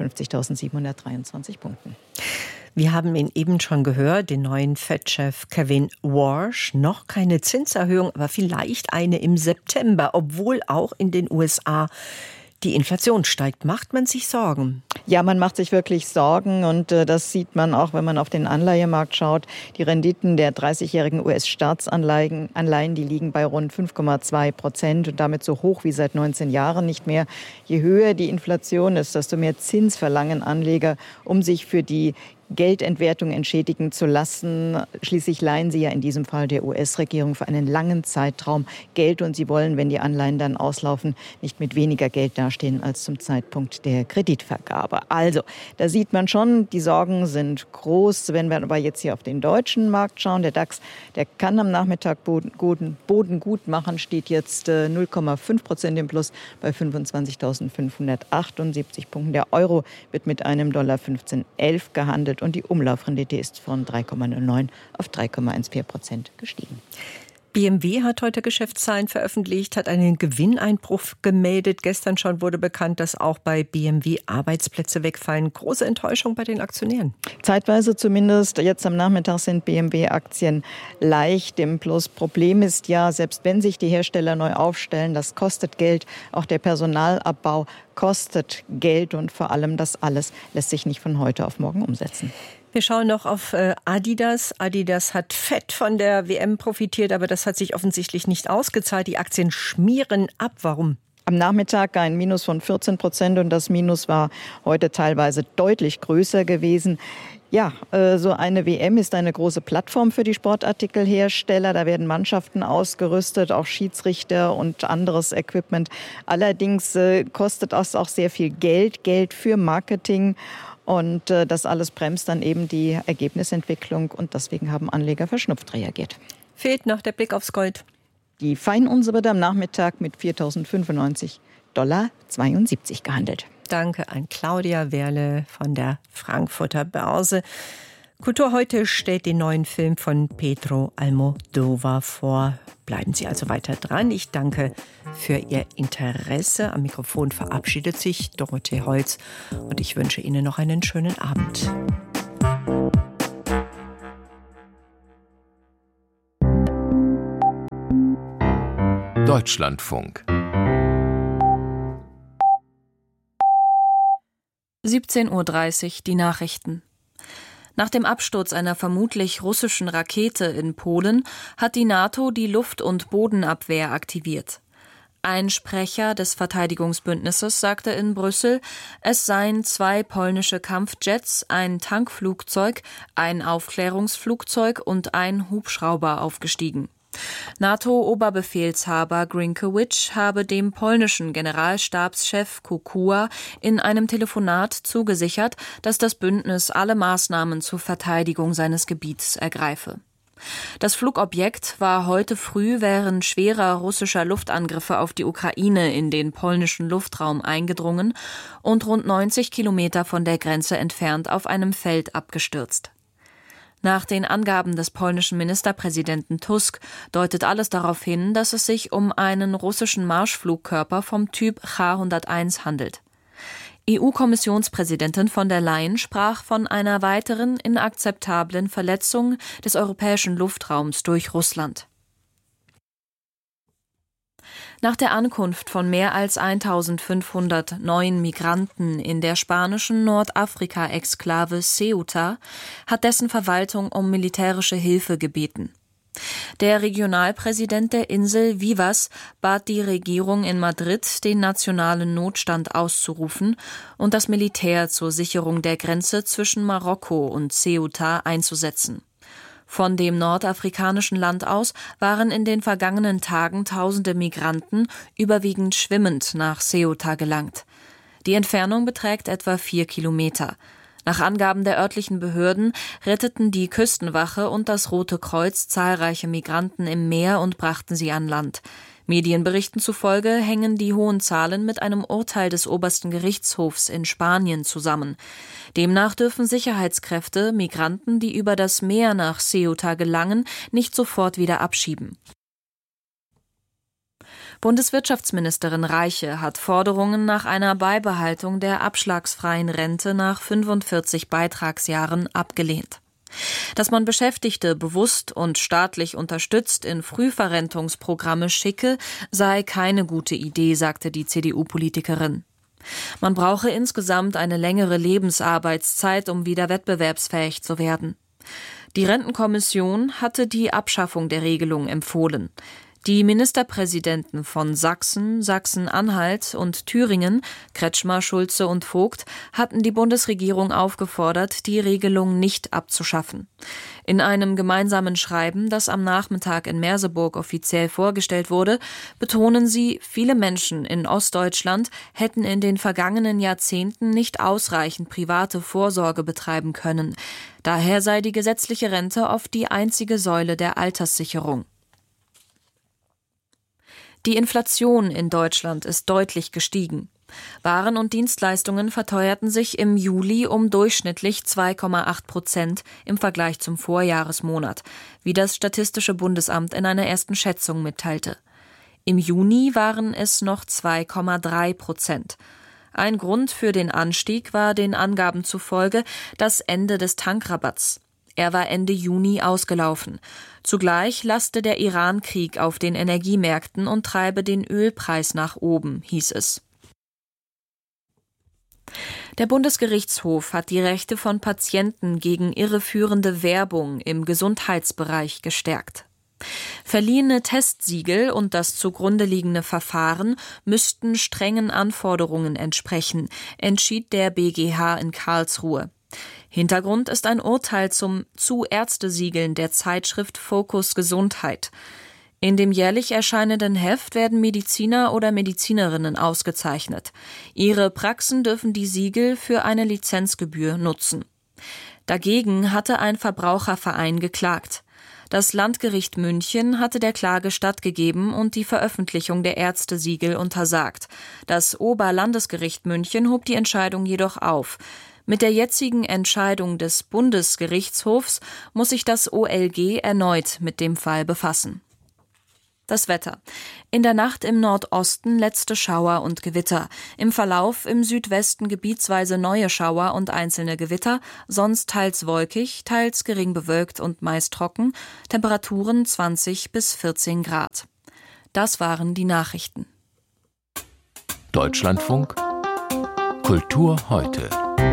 einundfünfzigtausendsiebenhundertdreiundzwanzig Punkten. Wir haben ihn eben schon gehört, den neuen Fed-Chef Kevin Warsh. Noch keine Zinserhöhung, aber vielleicht eine im September, obwohl auch in den U S A die Inflation steigt. Macht man sich Sorgen? Ja, man macht sich wirklich Sorgen und äh, das sieht man auch, wenn man auf den Anleihemarkt schaut. Die Renditen der dreißigjährigen U S-Staatsanleihen, Anleihen, die liegen bei rund fünf Komma zwei Prozent und damit so hoch wie seit neunzehn Jahren nicht mehr. Je höher die Inflation ist, desto mehr Zins verlangen Anleger, um sich für die Geldentwertung entschädigen zu lassen. Schließlich leihen sie ja in diesem Fall der U S-Regierung für einen langen Zeitraum Geld und sie wollen, wenn die Anleihen dann auslaufen, nicht mit weniger Geld dastehen als zum Zeitpunkt der Kreditvergabe. Also, da sieht man schon, die Sorgen sind groß. Wenn wir aber jetzt hier auf den deutschen Markt schauen, der DAX, der kann am Nachmittag Boden, Boden, Boden gut machen, steht jetzt äh, null Komma fünf Prozent im Plus bei fünfundzwanzigtausendfünfhundertachtundsiebzig Punkten. Der Euro wird mit einem Dollar fünfzehn elf gehandelt und die Umlaufrendite ist von drei Komma null neun auf drei Komma vierzehn Prozent gestiegen. B M W hat heute Geschäftszahlen veröffentlicht, hat einen Gewinneinbruch gemeldet. Gestern schon wurde bekannt, dass auch bei B M W Arbeitsplätze wegfallen. Große Enttäuschung bei den Aktionären. Zeitweise zumindest. Jetzt am Nachmittag sind B M W-Aktien leicht im Plus. Problem ist ja, selbst wenn sich die Hersteller neu aufstellen, das kostet Geld. Auch der Personalabbau kostet Geld und vor allem das alles lässt sich nicht von heute auf morgen umsetzen. Wir schauen noch auf Adidas. Adidas hat fett von der W M profitiert, aber das hat sich offensichtlich nicht ausgezahlt. Die Aktien schmieren ab. Warum? Am Nachmittag ein Minus von vierzehn Prozent und das Minus war heute teilweise deutlich größer gewesen. Ja, so eine W M ist eine große Plattform für die Sportartikelhersteller. Da werden Mannschaften ausgerüstet, auch Schiedsrichter und anderes Equipment. Allerdings kostet das auch sehr viel Geld, Geld für Marketing. Und das alles bremst dann eben die Ergebnisentwicklung. Und deswegen haben Anleger verschnupft reagiert. Fehlt noch der Blick aufs Gold. Die Feinunze wird am Nachmittag mit viertausendfünfundneunzig Dollar zweiundsiebzig gehandelt. Danke an Claudia Werle von der Frankfurter Börse. Kultur heute stellt den neuen Film von Pedro Almodóvar vor. Bleiben Sie also weiter dran. Ich danke für Ihr Interesse. Am Mikrofon verabschiedet sich Dorothee Holz und ich wünsche Ihnen noch einen schönen Abend. Deutschlandfunk. siebzehn Uhr dreißig, die Nachrichten. Nach dem Absturz einer vermutlich russischen Rakete in Polen hat die NATO die Luft- und Bodenabwehr aktiviert. Ein Sprecher des Verteidigungsbündnisses sagte in Brüssel, es seien zwei polnische Kampfjets, ein Tankflugzeug, ein Aufklärungsflugzeug und ein Hubschrauber aufgestiegen. NATO-Oberbefehlshaber Grynkewicz habe dem polnischen Generalstabschef Kukua in einem Telefonat zugesichert, dass das Bündnis alle Maßnahmen zur Verteidigung seines Gebiets ergreife. Das Flugobjekt war heute früh während schwerer russischer Luftangriffe auf die Ukraine in den polnischen Luftraum eingedrungen und rund neunzig Kilometer von der Grenze entfernt auf einem Feld abgestürzt. Nach den Angaben des polnischen Ministerpräsidenten Tusk deutet alles darauf hin, dass es sich um einen russischen Marschflugkörper vom Typ Cha hunderteins handelt. E U-Kommissionspräsidentin von der Leyen sprach von einer weiteren inakzeptablen Verletzung des europäischen Luftraums durch Russland. Nach der Ankunft von mehr als eintausendfünfhundert neuen Migranten in der spanischen Nordafrika-Exklave Ceuta hat dessen Verwaltung um militärische Hilfe gebeten. Der Regionalpräsident der Insel Vivas bat die Regierung in Madrid, den nationalen Notstand auszurufen und das Militär zur Sicherung der Grenze zwischen Marokko und Ceuta einzusetzen. Von dem nordafrikanischen Land aus waren in den vergangenen Tagen tausende Migranten überwiegend schwimmend nach Ceuta gelangt. Die Entfernung beträgt etwa vier Kilometer. Nach Angaben der örtlichen Behörden retteten die Küstenwache und das Rote Kreuz zahlreiche Migranten im Meer und brachten sie an Land. Medienberichten zufolge hängen die hohen Zahlen mit einem Urteil des obersten Gerichtshofs in Spanien zusammen. Demnach dürfen Sicherheitskräfte Migranten, die über das Meer nach Ceuta gelangen, nicht sofort wieder abschieben. Bundeswirtschaftsministerin Reiche hat Forderungen nach einer Beibehaltung der abschlagsfreien Rente nach fünfundvierzig Beitragsjahren abgelehnt. Dass man Beschäftigte bewusst und staatlich unterstützt in Frühverrentungsprogramme schicke, sei keine gute Idee, sagte die C D U-Politikerin. Man brauche insgesamt eine längere Lebensarbeitszeit, um wieder wettbewerbsfähig zu werden. Die Rentenkommission hatte die Abschaffung der Regelung empfohlen. Die Ministerpräsidenten von Sachsen, Sachsen-Anhalt und Thüringen, Kretschmer, Schulze und Vogt, hatten die Bundesregierung aufgefordert, die Regelung nicht abzuschaffen. In einem gemeinsamen Schreiben, das am Nachmittag in Merseburg offiziell vorgestellt wurde, betonen sie, viele Menschen in Ostdeutschland hätten in den vergangenen Jahrzehnten nicht ausreichend private Vorsorge betreiben können. Daher sei die gesetzliche Rente oft die einzige Säule der Alterssicherung. Die Inflation in Deutschland ist deutlich gestiegen. Waren und Dienstleistungen verteuerten sich im Juli um durchschnittlich zwei Komma acht Prozent im Vergleich zum Vorjahresmonat, wie das Statistische Bundesamt in einer ersten Schätzung mitteilte. Im Juni waren es noch zwei Komma drei Prozent. Ein Grund für den Anstieg war den Angaben zufolge das Ende des Tankrabatts. Er war Ende Juni ausgelaufen. Zugleich laste der Iran-Krieg auf den Energiemärkten und treibe den Ölpreis nach oben, hieß es. Der Bundesgerichtshof hat die Rechte von Patienten gegen irreführende Werbung im Gesundheitsbereich gestärkt. Verliehene Testsiegel und das zugrunde liegende Verfahren müssten strengen Anforderungen entsprechen, entschied der B G H in Karlsruhe. Hintergrund ist ein Urteil zum Zu-Ärzte-Siegeln der Zeitschrift Focus Gesundheit. In dem jährlich erscheinenden Heft werden Mediziner oder Medizinerinnen ausgezeichnet. Ihre Praxen dürfen die Siegel für eine Lizenzgebühr nutzen. Dagegen hatte ein Verbraucherverein geklagt. Das Landgericht München hatte der Klage stattgegeben und die Veröffentlichung der Ärztesiegel untersagt. Das Oberlandesgericht München hob die Entscheidung jedoch auf. Mit der jetzigen Entscheidung des Bundesgerichtshofs muss sich das O L G erneut mit dem Fall befassen. Das Wetter. In der Nacht im Nordosten letzte Schauer und Gewitter. Im Verlauf im Südwesten gebietsweise neue Schauer und einzelne Gewitter, sonst teils wolkig, teils gering bewölkt und meist trocken. Temperaturen zwanzig bis vierzehn Grad. Das waren die Nachrichten. Deutschlandfunk Kultur heute.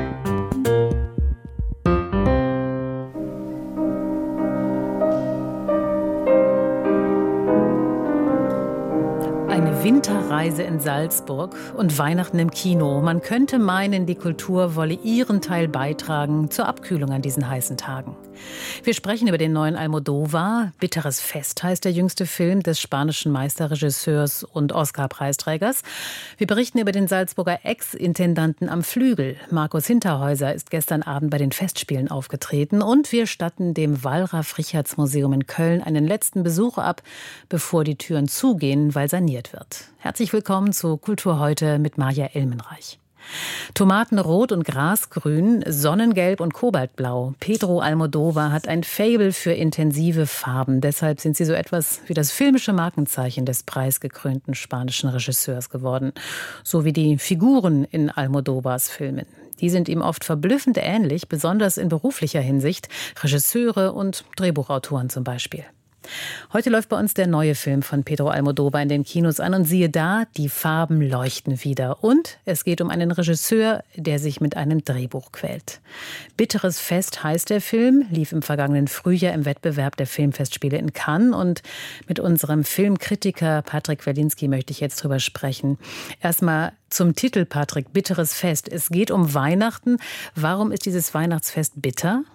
Winterreise in Salzburg und Weihnachten im Kino. Man könnte meinen, die Kultur wolle ihren Teil beitragen zur Abkühlung an diesen heißen Tagen. Wir sprechen über den neuen Almodovar. Bitteres Fest heißt der jüngste Film des spanischen Meisterregisseurs und Oscar-Preisträgers. Wir berichten über den Salzburger Ex-Intendanten am Flügel. Markus Hinterhäuser ist gestern Abend bei den Festspielen aufgetreten. Und wir statten dem Wallraf-Richartz-Museum in Köln einen letzten Besuch ab, bevor die Türen zugehen, weil saniert wird. Herzlich willkommen zu Kultur heute mit Maja Elmenreich. Tomatenrot und Grasgrün, Sonnengelb und Kobaltblau. Pedro Almodóvar hat ein Faible für intensive Farben. Deshalb sind sie so etwas wie das filmische Markenzeichen des preisgekrönten spanischen Regisseurs geworden. So wie die Figuren in Almodóvars Filmen. Die sind ihm oft verblüffend ähnlich, besonders in beruflicher Hinsicht. Regisseure und Drehbuchautoren zum Beispiel. Heute läuft bei uns der neue Film von Pedro Almodóvar in den Kinos an und siehe da, die Farben leuchten wieder. Und es geht um einen Regisseur, der sich mit einem Drehbuch quält. Bitteres Fest heißt der Film, lief im vergangenen Frühjahr im Wettbewerb der Filmfestspiele in Cannes. Und mit unserem Filmkritiker Patrick Werlinski möchte ich jetzt drüber sprechen. Erstmal zum Titel, Patrick, Bitteres Fest. Es geht um Weihnachten. Warum ist dieses Weihnachtsfest bitter?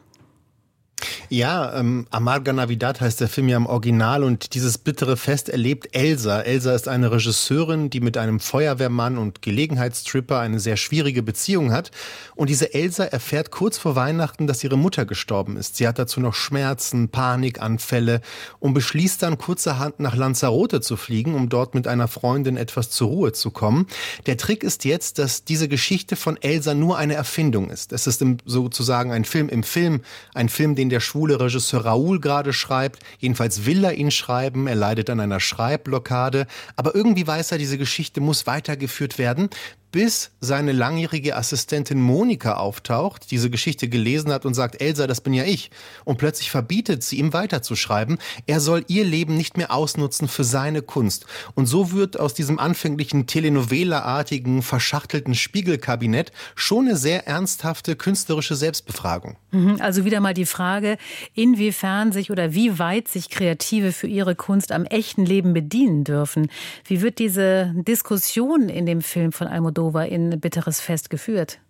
Ja, ähm, Amarga Navidad heißt der Film ja im Original und dieses bittere Fest erlebt Elsa. Elsa ist eine Regisseurin, die mit einem Feuerwehrmann und Gelegenheitstripper eine sehr schwierige Beziehung hat. Und diese Elsa erfährt kurz vor Weihnachten, dass ihre Mutter gestorben ist. Sie hat dazu noch Schmerzen, Panikanfälle und beschließt dann kurzerhand nach Lanzarote zu fliegen, um dort mit einer Freundin etwas zur Ruhe zu kommen. Der Trick ist jetzt, dass diese Geschichte von Elsa nur eine Erfindung ist. Es ist sozusagen ein Film im Film, ein Film, den der schwule Regisseur Raúl gerade schreibt. Jedenfalls will er ihn schreiben. Er leidet an einer Schreibblockade. Aber irgendwie weiß er, diese Geschichte muss weitergeführt werden, bis seine langjährige Assistentin Monika auftaucht, diese Geschichte gelesen hat und sagt, Elsa, das bin ja ich. Und plötzlich verbietet sie ihm weiterzuschreiben. Er soll ihr Leben nicht mehr ausnutzen für seine Kunst. Und so wird aus diesem anfänglichen Telenovela-artigen, verschachtelten Spiegelkabinett schon eine sehr ernsthafte künstlerische Selbstbefragung. Also wieder mal die Frage, inwiefern sich oder wie weit sich Kreative für ihre Kunst am echten Leben bedienen dürfen. Wie wird diese Diskussion in dem Film von Almodóvar in Bitteres Fest geführt?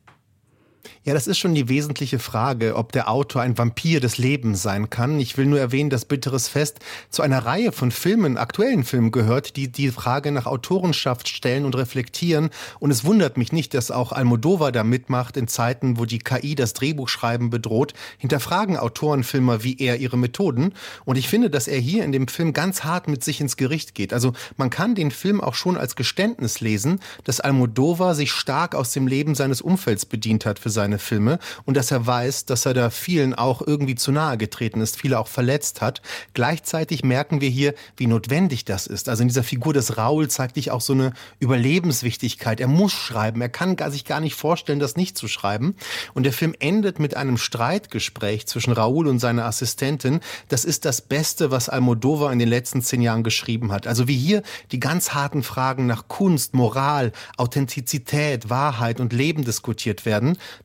Ja, das ist schon die wesentliche Frage, ob der Autor ein Vampir des Lebens sein kann. Ich will nur erwähnen, dass Bitteres Fest zu einer Reihe von Filmen, aktuellen Filmen gehört, die die Frage nach Autorenschaft stellen und reflektieren. Und es wundert mich nicht, dass auch Almodóvar da mitmacht in Zeiten, wo die K I das Drehbuchschreiben bedroht. Hinterfragen Autorenfilmer wie er ihre Methoden. Und ich finde, dass er hier in dem Film ganz hart mit sich ins Gericht geht. Also man kann den Film auch schon als Geständnis lesen, dass Almodóvar sich stark aus dem Leben seines Umfelds bedient hat für seine Filme und dass er weiß, dass er da vielen auch irgendwie zu nahe getreten ist, viele auch verletzt hat. Gleichzeitig merken wir hier, wie notwendig das ist. Also in dieser Figur des Raúl zeigt sich auch so eine Überlebenswichtigkeit. Er muss schreiben, er kann sich gar nicht vorstellen, das nicht zu schreiben. Und der Film endet mit einem Streitgespräch zwischen Raúl und seiner Assistentin. Das ist das Beste, was Almodóvar in den letzten zehn Jahren geschrieben hat. Also wie hier die ganz harten Fragen nach Kunst, Moral, Authentizität, Wahrheit und Leben diskutiert werden.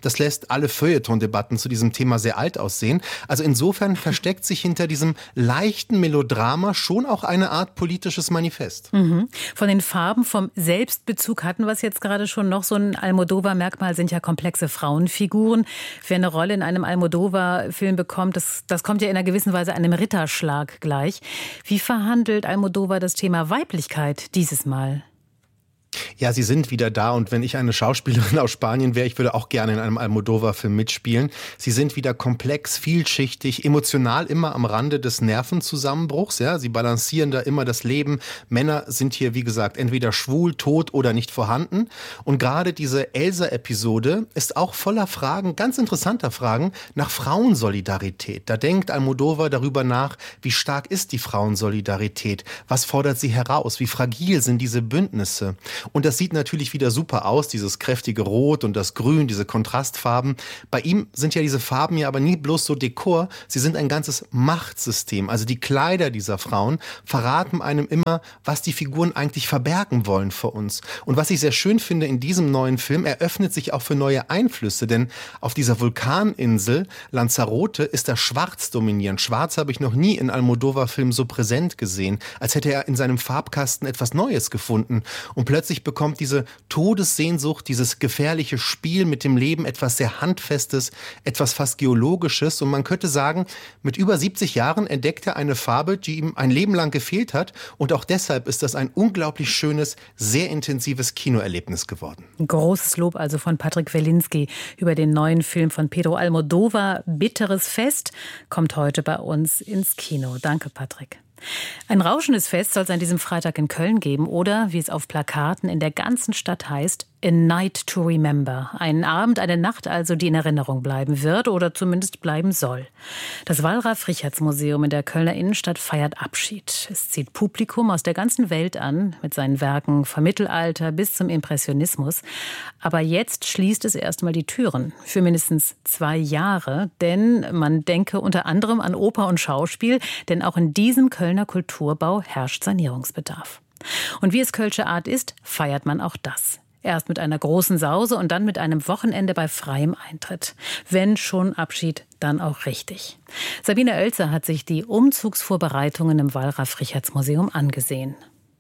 Das lässt alle Feuilleton-Debatten zu diesem Thema sehr alt aussehen. Also insofern versteckt sich hinter diesem leichten Melodrama schon auch eine Art politisches Manifest. Mhm. Von den Farben, vom Selbstbezug hatten wir es jetzt gerade schon noch. So ein Almodovar-Merkmal sind ja komplexe Frauenfiguren. Wer eine Rolle in einem Almodovar-Film bekommt, das, das kommt ja in einer gewissen Weise einem Ritterschlag gleich. Wie verhandelt Almodovar das Thema Weiblichkeit dieses Mal? Ja, sie sind wieder da und wenn ich eine Schauspielerin aus Spanien wäre, ich würde auch gerne in einem Almodovar-Film mitspielen. Sie sind wieder komplex, vielschichtig, emotional immer am Rande des Nervenzusammenbruchs. Ja, sie balancieren da immer das Leben. Männer sind hier, wie gesagt, entweder schwul, tot oder nicht vorhanden. Und gerade diese Elsa-Episode ist auch voller Fragen, ganz interessanter Fragen, nach Frauensolidarität. Da denkt Almodovar darüber nach, wie stark ist die Frauensolidarität? Was fordert sie heraus? Wie fragil sind diese Bündnisse? Und das sieht natürlich wieder super aus, dieses kräftige Rot und das Grün, diese Kontrastfarben. Bei ihm sind ja diese Farben ja aber nie bloß so Dekor, sie sind ein ganzes Machtsystem. Also die Kleider dieser Frauen verraten einem immer, was die Figuren eigentlich verbergen wollen vor uns. Und was ich sehr schön finde in diesem neuen Film, er öffnet sich auch für neue Einflüsse, denn auf dieser Vulkaninsel Lanzarote ist das Schwarz dominierend. Schwarz habe ich noch nie in Almodovar-Filmen so präsent gesehen, als hätte er in seinem Farbkasten etwas Neues gefunden. Und plötzlich bekommt diese Todessehnsucht, dieses gefährliche Spiel mit dem Leben etwas sehr Handfestes, etwas fast Geologisches. Und man könnte sagen, mit über siebzig Jahren entdeckt er eine Farbe, die ihm ein Leben lang gefehlt hat. Und auch deshalb ist das ein unglaublich schönes, sehr intensives Kinoerlebnis geworden. Großes Lob also von Patrick Welinski über den neuen Film von Pedro Almodovar. Bitteres Fest kommt heute bei uns ins Kino. Danke, Patrick. Ein rauschendes Fest soll es an diesem Freitag in Köln geben oder, wie es auf Plakaten in der ganzen Stadt heißt, A Night to Remember. Ein Abend, eine Nacht also, die in Erinnerung bleiben wird oder zumindest bleiben soll. Das Wallraf-Richartz-Museum in der Kölner Innenstadt feiert Abschied. Es zieht Publikum aus der ganzen Welt an, mit seinen Werken vom Mittelalter bis zum Impressionismus. Aber jetzt schließt es erstmal die Türen für mindestens zwei Jahre, denn man denke unter anderem an Oper und Schauspiel, denn auch in diesem Kölner Kulturbau herrscht Sanierungsbedarf. Und wie es Kölsche Art ist, feiert man auch das. Erst mit einer großen Sause und dann mit einem Wochenende bei freiem Eintritt. Wenn schon Abschied, dann auch richtig. Sabine Oelzer hat sich die Umzugsvorbereitungen im Wallraf-Richartz-Museum angesehen.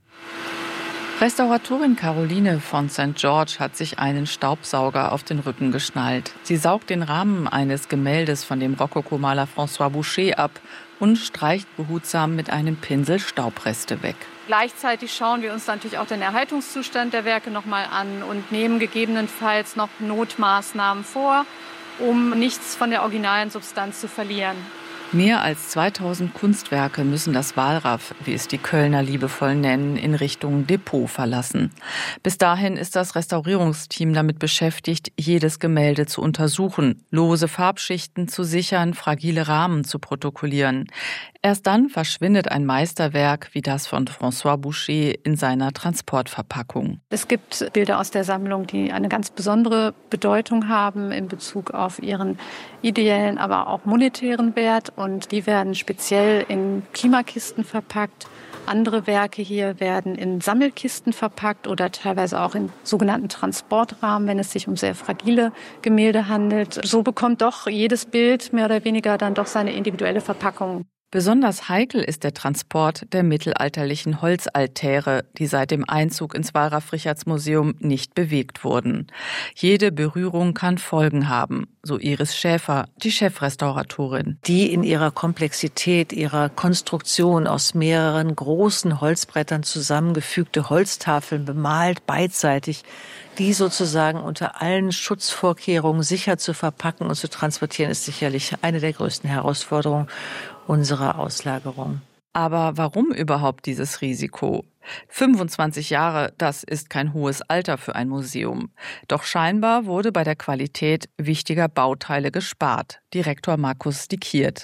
Restauratorin Caroline von Sankt George hat sich einen Staubsauger auf den Rücken geschnallt. Sie saugt den Rahmen eines Gemäldes von dem Rokoko-Maler François Boucher ab und streicht behutsam mit einem Pinsel Staubreste weg. Gleichzeitig schauen wir uns natürlich auch den Erhaltungszustand der Werke noch mal an und nehmen gegebenenfalls noch Notmaßnahmen vor, um nichts von der originalen Substanz zu verlieren. Mehr als zweitausend Kunstwerke müssen das Wallraf, wie es die Kölner liebevoll nennen, in Richtung Depot verlassen. Bis dahin ist das Restaurierungsteam damit beschäftigt, jedes Gemälde zu untersuchen, lose Farbschichten zu sichern, fragile Rahmen zu protokollieren. Erst dann verschwindet ein Meisterwerk wie das von François Boucher in seiner Transportverpackung. Es gibt Bilder aus der Sammlung, die eine ganz besondere Bedeutung haben in Bezug auf ihren ideellen, aber auch monetären Wert. Und die werden speziell in Klimakisten verpackt. Andere Werke hier werden in Sammelkisten verpackt oder teilweise auch in sogenannten Transportrahmen, wenn es sich um sehr fragile Gemälde handelt. So bekommt doch jedes Bild mehr oder weniger dann doch seine individuelle Verpackung. Besonders heikel ist der Transport der mittelalterlichen Holzaltäre, die seit dem Einzug ins Wallraf-Richartz-Museum nicht bewegt wurden. Jede Berührung kann Folgen haben, so Iris Schäfer, die Chefrestauratorin. Die in ihrer Komplexität, ihrer Konstruktion aus mehreren großen Holzbrettern zusammengefügte Holztafeln bemalt, beidseitig, die sozusagen unter allen Schutzvorkehrungen sicher zu verpacken und zu transportieren, ist sicherlich eine der größten Herausforderungen unserer Auslagerung. Aber warum überhaupt dieses Risiko? fünfundzwanzig Jahre, das ist kein hohes Alter für ein Museum. Doch scheinbar wurde bei der Qualität wichtiger Bauteile gespart. Direktor Markus Dikiert.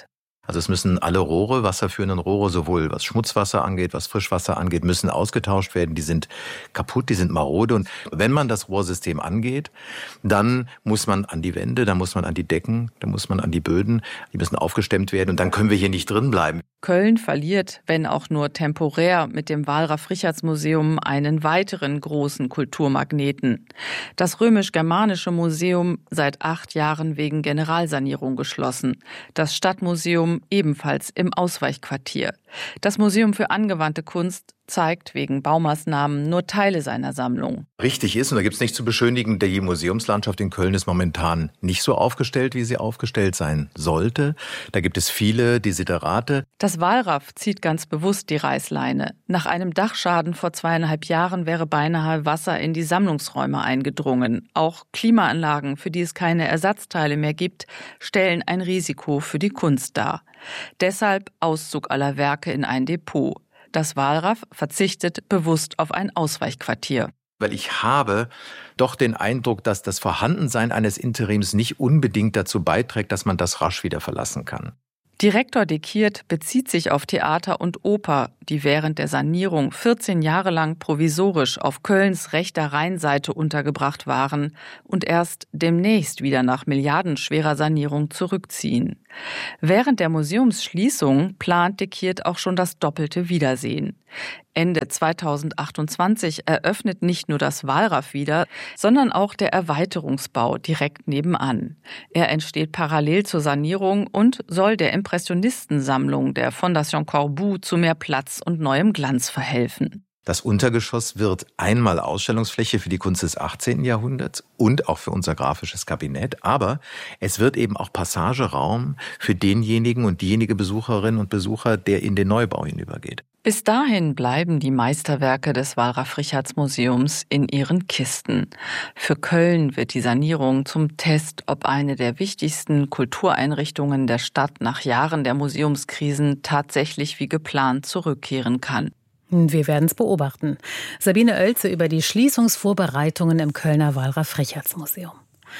Also es müssen alle Rohre, wasserführenden Rohre, sowohl was Schmutzwasser angeht, was Frischwasser angeht, müssen ausgetauscht werden. Die sind kaputt, die sind marode. Und wenn man das Rohrsystem angeht, dann muss man an die Wände, dann muss man an die Decken, dann muss man an die Böden. Die müssen aufgestemmt werden und dann können wir hier nicht drin bleiben. Köln verliert, wenn auch nur temporär, mit dem Walraff-Richartz-Museum einen weiteren großen Kulturmagneten. Das Römisch-Germanische Museum seit acht Jahren wegen Generalsanierung geschlossen. Das Stadtmuseum ebenfalls im Ausweichquartier. Das Museum für angewandte Kunst zeigt wegen Baumaßnahmen nur Teile seiner Sammlung. Richtig ist, und da gibt es nichts zu beschönigen, die Museumslandschaft in Köln ist momentan nicht so aufgestellt, wie sie aufgestellt sein sollte. Da gibt es viele Desiderate. Das Walraff zieht ganz bewusst die Reißleine. Nach einem Dachschaden vor zweieinhalb Jahren wäre beinahe Wasser in die Sammlungsräume eingedrungen. Auch Klimaanlagen, für die es keine Ersatzteile mehr gibt, stellen ein Risiko für die Kunst dar. Deshalb Auszug aller Werke in ein Depot. Das Walraff verzichtet bewusst auf ein Ausweichquartier. Weil ich habe doch den Eindruck, dass das Vorhandensein eines Interims nicht unbedingt dazu beiträgt, dass man das rasch wieder verlassen kann. Direktor Dekiert bezieht sich auf Theater und Oper, die während der Sanierung vierzehn Jahre lang provisorisch auf Kölns rechter Rheinseite untergebracht waren und erst demnächst wieder nach milliardenschwerer Sanierung zurückziehen. Während der Museumsschließung plant Dekiert auch schon das doppelte Wiedersehen. Ende zweitausendachtundzwanzig eröffnet nicht nur das Walraff wieder, sondern auch der Erweiterungsbau direkt nebenan. Er entsteht parallel zur Sanierung und soll der Impressionistensammlung der Fondation Corbu zu mehr Platz und neuem Glanz verhelfen. Das Untergeschoss wird einmal Ausstellungsfläche für die Kunst des achtzehnten Jahrhunderts und auch für unser grafisches Kabinett. Aber es wird eben auch Passageraum für denjenigen und diejenige Besucherin und Besucher, der in den Neubau hinübergeht. Bis dahin bleiben die Meisterwerke des Walraff-Richartz-Museums in ihren Kisten. Für Köln wird die Sanierung zum Test, ob eine der wichtigsten Kultureinrichtungen der Stadt nach Jahren der Museumskrisen tatsächlich wie geplant zurückkehren kann. Wir werden es beobachten. Sabine Oelze über die Schließungsvorbereitungen im Kölner Walraff-Richartz-Museum.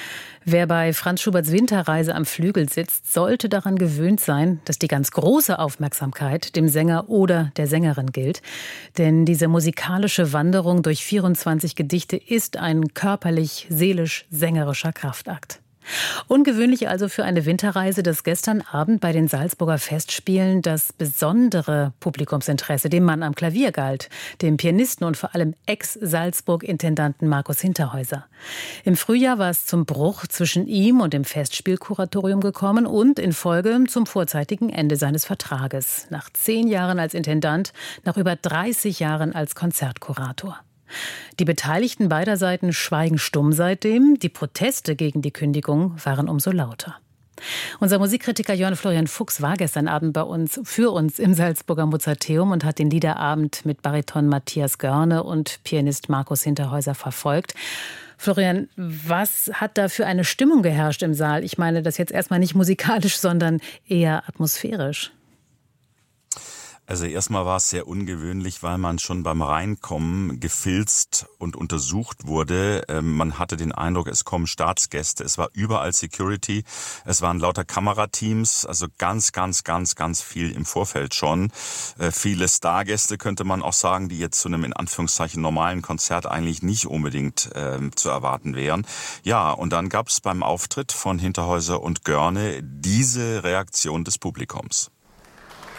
Wer bei Franz Schuberts Winterreise am Flügel sitzt, sollte daran gewöhnt sein, dass die ganz große Aufmerksamkeit dem Sänger oder der Sängerin gilt. Denn diese musikalische Wanderung durch vierundzwanzig Gedichte ist ein körperlich-seelisch-sängerischer Kraftakt. Ungewöhnlich also für eine Winterreise, dass gestern Abend bei den Salzburger Festspielen das besondere Publikumsinteresse dem Mann am Klavier galt, dem Pianisten und vor allem Ex-Salzburg-Intendanten Markus Hinterhäuser. Im Frühjahr war es zum Bruch zwischen ihm und dem Festspielkuratorium gekommen und in Folge zum vorzeitigen Ende seines Vertrages. Nach zehn Jahren als Intendant, nach über dreißig Jahren als Konzertkurator. Die Beteiligten beider Seiten schweigen stumm seitdem. Die Proteste gegen die Kündigung waren umso lauter. Unser Musikkritiker Jörn Florian Fuchs war gestern Abend bei uns, für uns im Salzburger Mozarteum und hat den Liederabend mit Bariton Matthias Görne und Pianist Markus Hinterhäuser verfolgt. Florian, was hat da für eine Stimmung geherrscht im Saal? Ich meine das jetzt erstmal nicht musikalisch, sondern eher atmosphärisch. Also erstmal war es sehr ungewöhnlich, weil man schon beim Reinkommen gefilzt und untersucht wurde. Man hatte den Eindruck, es kommen Staatsgäste. Es war überall Security. Es waren lauter Kamerateams, also ganz, ganz, ganz, ganz viel im Vorfeld schon. Viele Stargäste könnte man auch sagen, die jetzt zu einem in Anführungszeichen normalen Konzert eigentlich nicht unbedingt äh, zu erwarten wären. Ja, und dann gab es beim Auftritt von Hinterhäuser und Görne diese Reaktion des Publikums.